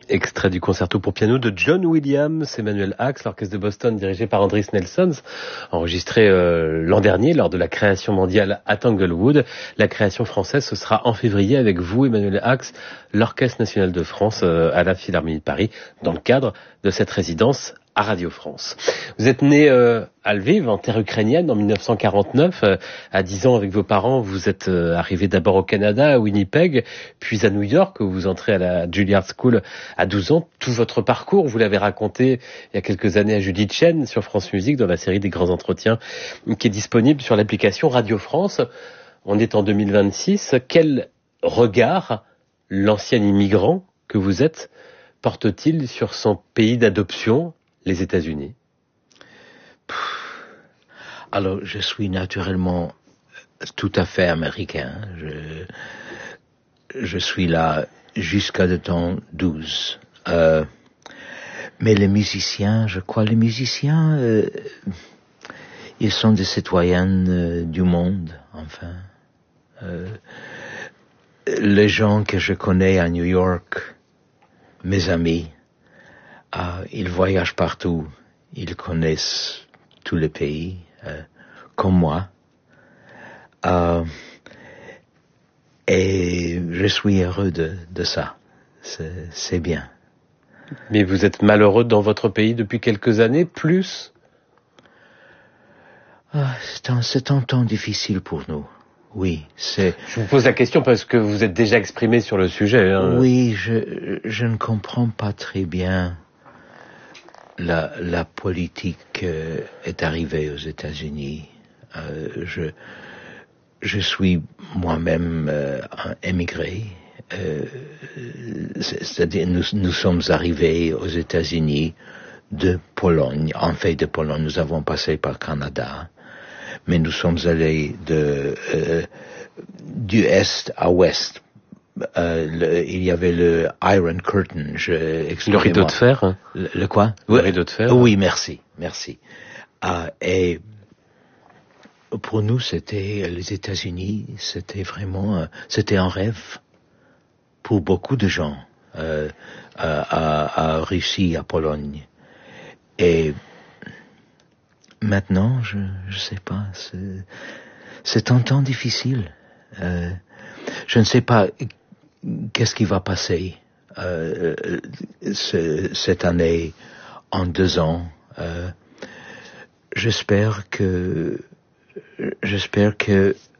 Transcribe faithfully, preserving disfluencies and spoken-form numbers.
Extrait du concerto pour piano de John Williams, Emmanuel Ax, l'orchestre de Boston dirigé par Andris Nelsons, enregistré euh, l'an dernier lors de la création mondiale à Tanglewood. La création française, ce sera en février avec vous, Emmanuel Ax, l'Orchestre national de France euh, à la Philharmonie de Paris, dans le cadre de cette résidence à Radio France. Vous êtes né euh, à Lviv, en terre ukrainienne, en mille neuf cent quarante-neuf. Euh, à dix ans, avec vos parents, vous êtes euh, arrivé d'abord au Canada, à Winnipeg, puis à New York, où vous entrez à la Juilliard School à douze ans. Tout votre parcours, vous l'avez raconté il y a quelques années à Judith Chen sur France Musique, dans la série des grands entretiens, qui est disponible sur l'application Radio France. On est en deux mille vingt-six. Quel regard l'ancien immigrant que vous êtes porte-t-il sur son pays d'adoption, les États-Unis? Alors, je suis naturellement tout à fait américain. Je, je suis là jusqu'à le temps douze. Euh, mais les musiciens, je crois, les musiciens, euh, ils sont des citoyens euh, du monde, enfin. Euh, les gens que je connais à New York, mes amis, euh, ils voyagent partout, ils connaissent tous les pays, euh, comme moi. Euh, et je suis heureux de, de ça. C'est, c'est bien. Mais vous êtes malheureux dans votre pays depuis quelques années, plus? Ah, c'est un, c'est un temps difficile pour nous. Oui, c'est... Je vous pose la question parce que vous êtes déjà exprimé sur le sujet. Hein. Oui, je, je ne comprends pas très bien la, la politique euh, est arrivée aux États-Unis. Euh, je, je suis moi-même euh, un émigré. Euh, c'est-à-dire, nous, nous sommes arrivés aux États-Unis de Pologne. En fait, de Pologne, nous avons passé par Canada. Mais nous sommes allés de, euh, du est à ouest. Euh, le, il y avait le Iron Curtain. Je, le rideau de fer. Hein. Le, le quoi? Le oui. rideau de fer. Oui, merci, merci. Euh, et pour nous, c'était les États-Unis. C'était vraiment, euh, c'était un rêve pour beaucoup de gens euh, à, à Russie, à Pologne. Et maintenant, je je sais pas, c'est, c'est un temps difficile. Euh, je ne sais pas qu'est-ce qui va passer euh, ce, cette année, en deux ans. Euh, j'espère que j'espère que